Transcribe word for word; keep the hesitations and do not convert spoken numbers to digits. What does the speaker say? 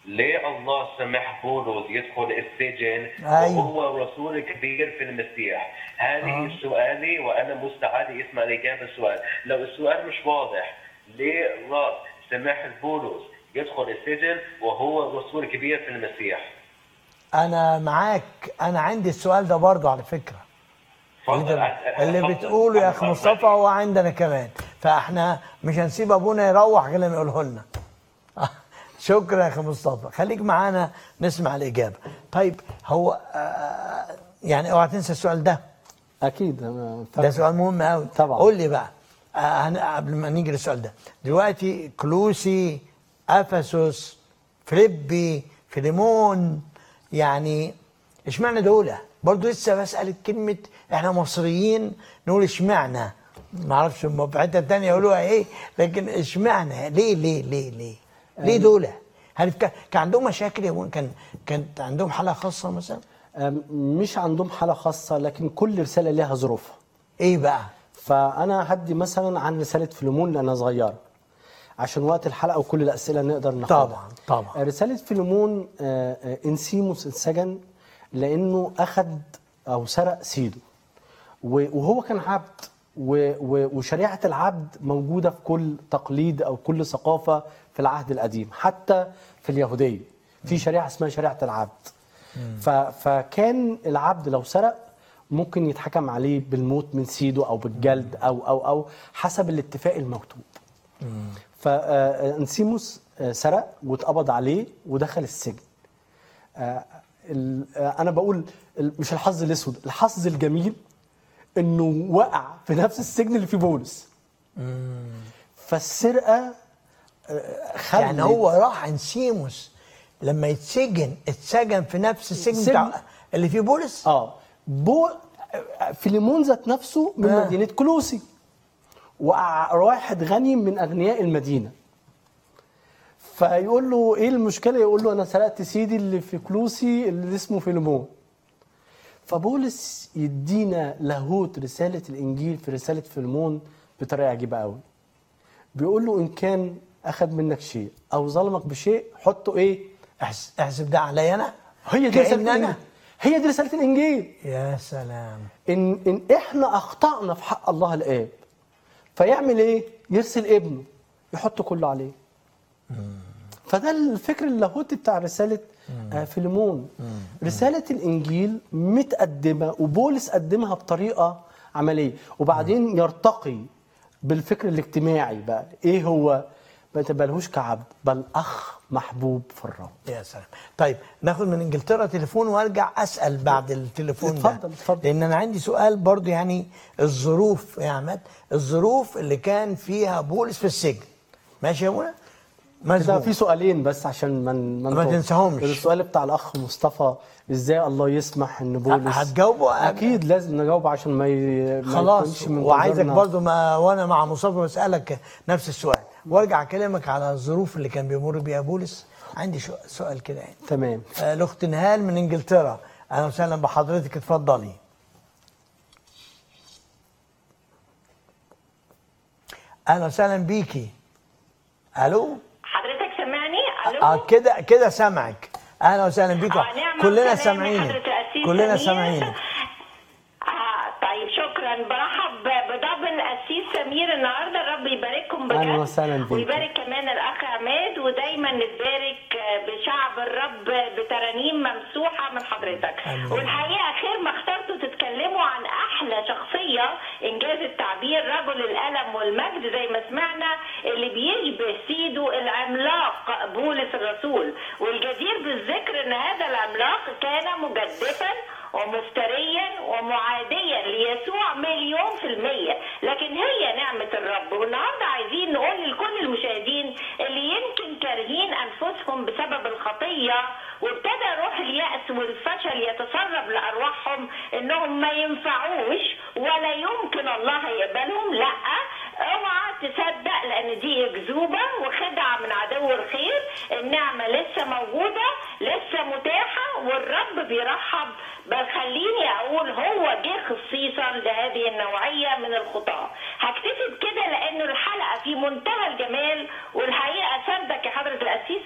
ليه الله سمح بولس يدخل السجن أيوة. وهو رسول كبير في المسيح؟ هذه آه. سؤالي وأنا مستعد أسمع الإجابة السؤال. لو السؤال مش واضح، ليه الله سمح بولس يدخل السجن وهو رسول كبير في المسيح؟ انا معاك، انا عندي السؤال ده برضو على فكره، اللي, تفضل ده أسأل. اللي تفضل. بتقوله يا أنا اخ مصطفى ready. هو عندنا كمان، فاحنا مش هنسيب ابونا يروح غير لما يقوله لنا. شكرا يا اخ مصطفى، خليك معانا نسمع الاجابه. طيب هو آه يعني اوعى تنسى السؤال ده، اكيد انا ده فاكر. سؤال مهم قوي. طبعا. قول لي بقى، آه هن- قبل ما نيجي للسؤال ده، دلوقتي كلوسي، افسس، فيليبي، فيليمون، يعني اشمعنى دول؟ برضه لسه بسأل كلمة، احنا مصريين نقول اشمعنى، ما اعرفش هم في حتة تانية يقولوها ايه، لكن اشمعنى ليه ليه ليه ليه ليه دول؟ هل كان كان عندهم مشاكل يا ابونا؟ كان كانت عندهم حالة خاصة مثلا؟ أم، مش عندهم حالة خاصة، لكن كل رسالة لها ظروفها. ايه بقى؟ فأنا هدي مثلا عن رسالة فيليمون لأنها صغيرة عشان وقت الحلقة وكل الأسئلة نقدر ناخدها. طبعا طبعا. رسالة فيليمون، آه، آه، انسيموس اتسجن لأنه أخد أو سرق سيده، و- وهو كان عبد، و- و- وشريعة العبد موجودة في كل تقليد أو كل ثقافة في العهد القديم، حتى في اليهودية في شريعة اسمها شريعة العبد. ف- فكان العبد لو سرق ممكن يتحكم عليه بالموت من سيده او بالجلد او او او حسب الاتفاق المكتوب. فانسيموس سرق واتقبض عليه ودخل السجن. آه، ال- آه، انا بقول ال- مش الحظ الاسود، الحظ الجميل انه وقع في نفس السجن اللي فيه بولس. فالسرقه آه، خلت يعني هو راح انسيموس لما يتسجن اتسجن في نفس السجن سجن. بتاع اللي فيه بولس؟ اه بو فيليمون ذات نفسه من آه. مدينه كلوسي، وواحد غني من اغنياء المدينه، فيقول له ايه المشكله؟ يقول له انا سرقت سيدي اللي في كلوسي اللي اسمه فيليمون. فبولس يدينا لاهوت رساله الانجيل في رساله فيليمون بطريقه عجيبه قوي. بيقول له ان كان اخذ منك شيء او ظلمك بشيء حطه ايه؟ احس- احسب ده عليا انا؟ هي دي كأن رساله أنا؟ الانجيل. هي دي رساله الانجيل. يا سلام. ان ان احنا اخطانا في حق الله الاب، فيعمل ايه؟ يرسل ابنه يحط كله عليه. فده الفكر اللاهوتي بتاع رساله آه فيليمون. رساله الانجيل متقدمه وبولس قدمها بطريقه عمليه، وبعدين يرتقي بالفكر الاجتماعي بقى. ايه هو؟ ما تبقالهوش كعبد بل اخ محبوب في الرب. يا سلام. طيب ناخد من انجلترا تليفون وارجع اسال بعد التليفون ده. اتفضل اتفضل. لان انا عندي سؤال برضو، يعني الظروف يا عماد، الظروف اللي كان فيها بولس في السجن. ماشي يا ابونا؟ كده مظبوط. في سؤالين بس عشان ما ما نطول. تنساهمش. السؤال بتاع الاخ مصطفى، ازاي الله يسمح ان بولس، هتجاوبه؟ اكيد لازم نجاوب عشان ما, ي... ما خلاص. يكونش من وعايزك منتظرنا. برضو ما وانا مع مصطفى بسالك نفس السؤال، وارجع اكلمك على الظروف اللي كان بيمر بيها بولس. عندي شو- سؤال كده يعني. تمام. آه، الاخت نهال من انجلترا، اهلا وسهلا بحضرتك، اتفضلي. اهلا وسهلا بيكي. الو. حضرتك سامعني؟ الو. اه كده كده سامعك. اهلا وسهلا بيكي. آه، نعم كلنا وسلام يا سامعينك. حضرة القسيس كلنا سمير. سامعينك. آه طيب شكرا. برحب بضبن القسيس سمير النهارده، الرب يبارككم بجد. أهلا وسهلا بيك. ويبارك كمان الاخ عماد، ودايما نتبارك بشعب الرب بترانيم ممسوحه من حضرتك. آمين. والحقيقه خير ما اخترتوا تتكلموا عن احلى شخصيه، انجاز التعبير، رجل الالم والمجد زي ما سمعنا، اللي بيشبه سيده العملاق بولس الرسول. والجدير بالذكر ان هذا العملاق كان مجدفا ومفتريا ومعاديا ليسوع مليون في المية، لكن هي نعمة الرب. والنهاردة عايزين نقول لكل المشاهدين اللي يمكن كارهين أنفسهم بسبب الخطية، وابتدى روح اليأس والفشل يتسرب لأرواحهم إنهم ما ينفعوش ولا يمكن الله يقبلهم. لأ، اوعى تصدق، لأن دي أكذوبة وخدعة من عدو الخير. النعمة لسه موجودة، لسه متاحة، والرب بيرحب. بل خليني اقول هو جه خصيصا لهذه النوعيه من الخطاه. هكتفي بكده لانه الحلقه في منتهى الجمال، والحقيقه سندك يا حضره القسيس